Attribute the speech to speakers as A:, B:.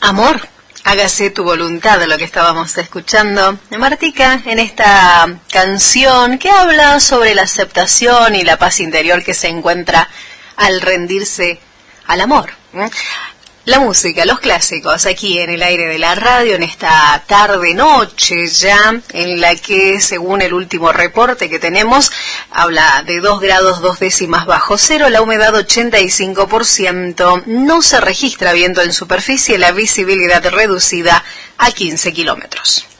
A: Amor, hágase tu voluntad, lo que estábamos escuchando de Martika en esta canción que habla sobre la aceptación y la paz interior que se encuentra al rendirse al amor. La música, los clásicos, aquí en el aire de la radio, en esta tarde-noche ya, en la que, según el último reporte que tenemos, habla de 2 grados 2 décimas bajo cero, la humedad 85%, no se registra viento en superficie, la visibilidad reducida a 15 kilómetros.